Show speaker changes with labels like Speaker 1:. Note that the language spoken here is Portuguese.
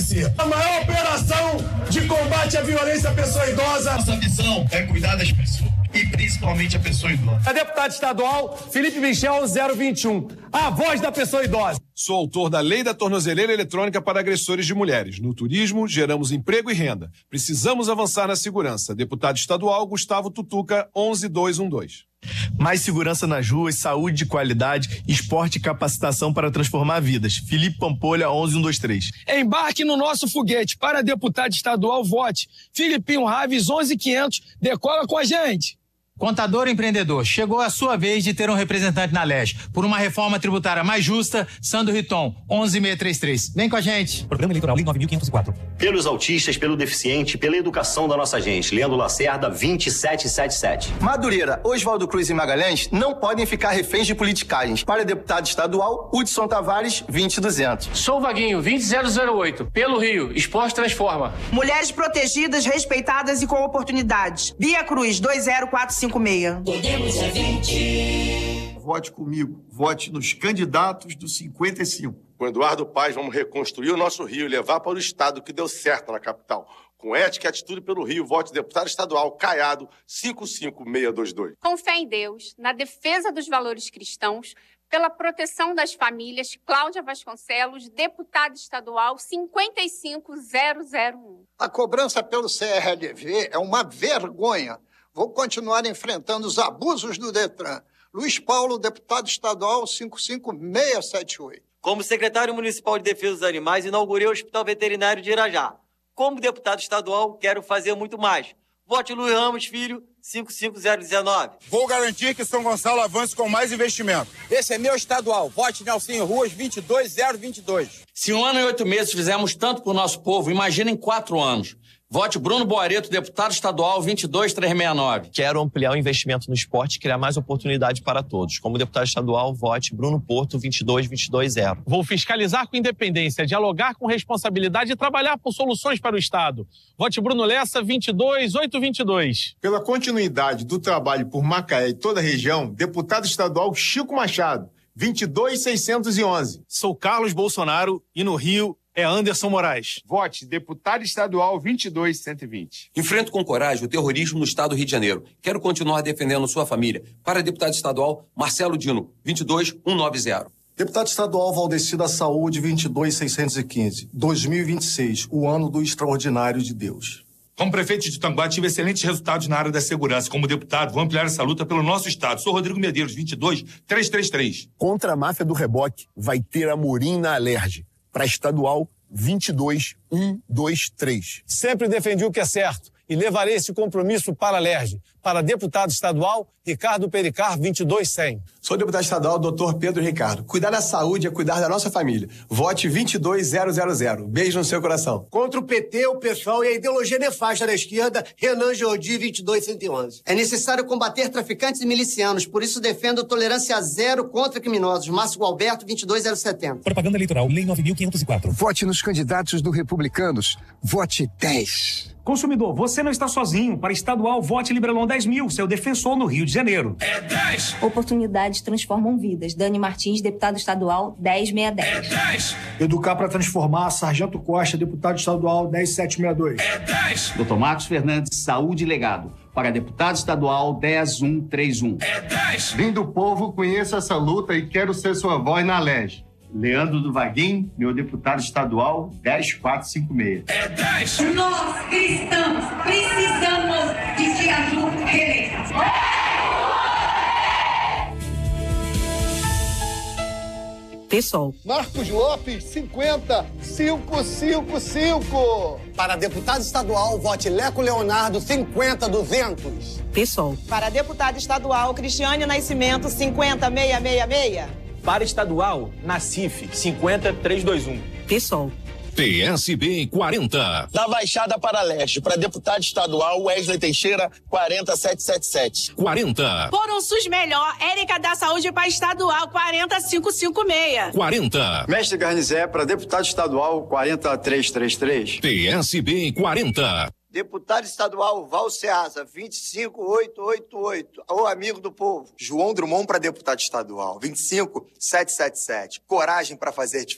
Speaker 1: ser a maior operação de combate à violência à pessoa idosa.
Speaker 2: Nossa visão é cuidar das pessoas e principalmente a pessoa idosa.
Speaker 1: A deputada estadual Felipe Michel 021, a voz da pessoa idosa.
Speaker 3: Sou autor da Lei da Tornozeleira Eletrônica para Agressores de Mulheres. No turismo, geramos emprego e renda. Precisamos avançar na segurança. Deputado estadual Gustavo Tutuca, 11212.
Speaker 4: Mais segurança nas ruas, saúde de qualidade, esporte e capacitação para transformar vidas. Felipe Pampolha, 11123.
Speaker 5: Embarque no nosso foguete. Para deputado estadual, vote. Filipinho Raves, 11500. Decola com a gente.
Speaker 6: Contador empreendedor, chegou a sua vez de ter um representante na LERJ. Por uma reforma tributária mais justa, Sandro Riton, 11633. Vem com a gente.
Speaker 7: Programa Eleitoral Lei 9.504.
Speaker 8: Pelos autistas, pelo deficiente, pela educação da nossa gente. Leandro Lacerda, 2777.
Speaker 9: Madureira, Oswaldo Cruz e Magalhães não podem ficar reféns de politicagens. Para deputado estadual, Hudson Tavares, 20200.
Speaker 10: Sou Vaguinho, 20008. Pelo Rio, Esporte Transforma.
Speaker 11: Mulheres protegidas, respeitadas e com oportunidades. Bia Cruz, 20456.
Speaker 12: Podemos é 20.
Speaker 13: Vote comigo, vote nos candidatos do 55.
Speaker 14: Com Eduardo Paes, vamos reconstruir o nosso Rio e levar para o estado que deu certo na capital. Com ética e atitude pelo Rio, vote deputado estadual Caiado, 55622.
Speaker 15: Com fé em Deus, na defesa dos valores cristãos, pela proteção das famílias, Cláudia Vasconcelos, deputada estadual 55001.
Speaker 16: A cobrança pelo CRLV é uma vergonha. Vou continuar enfrentando os abusos do Detran. Luiz Paulo, deputado estadual 55678.
Speaker 17: Como secretário municipal de defesa dos animais, inaugurei o Hospital Veterinário de Irajá. Como deputado estadual, quero fazer muito mais. Vote Luiz Ramos Filho, 55019.
Speaker 18: Vou garantir que São Gonçalo avance com mais investimento.
Speaker 19: Esse é meu estadual. Vote Nelsinho Ruas, 22022.
Speaker 20: Se 1 ano e 8 meses fizemos tanto por nosso povo, imagina em 4 anos. Vote Bruno Boareto, deputado estadual 22369.
Speaker 4: Quero ampliar o investimento no esporte e criar mais oportunidade para todos. Como deputado estadual, vote Bruno Porto 22220.
Speaker 21: Vou fiscalizar com independência, dialogar com responsabilidade e trabalhar por soluções para o Estado. Vote Bruno Lessa 22822.
Speaker 13: Pela continuidade do trabalho por Macaé e toda a região, deputado estadual Chico Machado, 22611.
Speaker 21: Sou Carlos Bolsonaro e no Rio é Anderson Moraes.
Speaker 13: Vote deputado estadual 22120.
Speaker 22: Enfrento com coragem o terrorismo no estado do Rio de Janeiro. Quero continuar defendendo sua família. Para deputado estadual Marcelo Dino, 22190.
Speaker 23: Deputado estadual Valdeci da Saúde, 22615. 2026, o ano do extraordinário de Deus.
Speaker 24: Como prefeito de Tanguá, tive excelentes resultados na área da segurança. Como deputado, vou ampliar essa luta pelo nosso estado. Sou Rodrigo Medeiros, 22333.
Speaker 25: Contra a máfia do reboque, vai ter Amorim na Alerj. Para estadual, 22123.
Speaker 1: Sempre defendi o que é certo e levarei esse compromisso para a Alerj. Para deputado estadual, Ricardo Pericar, 22100.
Speaker 26: Sou deputado estadual, doutor Pedro Ricardo. Cuidar da saúde é cuidar da nossa família. Vote 22000. Beijo no seu coração.
Speaker 27: Contra o PT, o PSOL e a ideologia nefasta da esquerda, Renan Jordi, 22111.
Speaker 28: É necessário combater traficantes e milicianos, por isso defendo tolerância zero contra criminosos. Márcio Gualberto, 22070.
Speaker 7: Propaganda Eleitoral, Lei 9.504.
Speaker 29: Vote nos candidatos do Republicanos. Vote 10.
Speaker 30: Consumidor, você não está sozinho. Para estadual, vote Librelon 10.000, seu defensor no Rio de Janeiro.
Speaker 31: É 10! Oportunidades transformam vidas. Dani Martins, deputado estadual, 10610.
Speaker 30: É 10!
Speaker 32: Educar para transformar, Sargento Costa, deputado estadual, 10762.
Speaker 30: É 10!
Speaker 33: Dr. Marcos Fernandes, Saúde e Legado. Para deputado estadual, 10131.
Speaker 30: É 10!
Speaker 34: Vim do povo, conheço essa luta e quero ser sua voz na Alerj. Leandro do Vaguinho, meu deputado estadual, 10456.
Speaker 30: É 10!
Speaker 31: Nós, cristãos, precisamos de Tiago reeleita.
Speaker 28: PSOL.
Speaker 16: Marcos Lopes, 50555.
Speaker 28: Para deputado estadual, vote Leco Leonardo, 50200. PSOL.
Speaker 11: Para deputado estadual, Cristiane Nascimento, 50666.
Speaker 35: Para estadual, Nacife, 50321.
Speaker 28: PSOL.
Speaker 36: PSB 40.
Speaker 9: Da Baixada para Leste, para deputado estadual, Wesley Teixeira, 40777.
Speaker 36: 40.
Speaker 11: Por um SUS melhor, Érica da Saúde para estadual, 40556.
Speaker 36: 40.
Speaker 9: Mestre Garnizé, para deputado estadual, 40333.
Speaker 36: PSB 40.
Speaker 16: Deputado estadual Val Ceasa, 25888. O amigo do povo.
Speaker 9: João Drummond para deputado estadual, 25777. Coragem para fazer diferença.